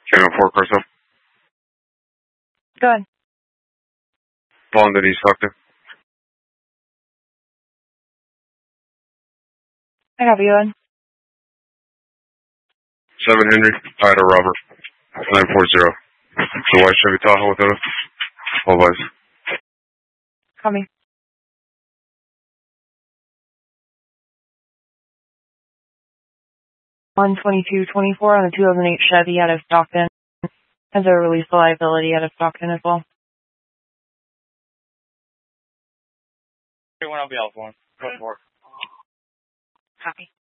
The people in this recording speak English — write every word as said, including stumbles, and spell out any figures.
Channel four, Carson. Go ahead. Fallen to East Stockton. I got you on. seven Henry, Ida Robert, nine four zero. The white Chevy Tahoe with us. All boys. Call me. one twenty-two twenty-four on the two thousand eight Chevy out of Stockton. Has a release the liability out of Stockton as well. Everyone, I'll be out for one. Copy.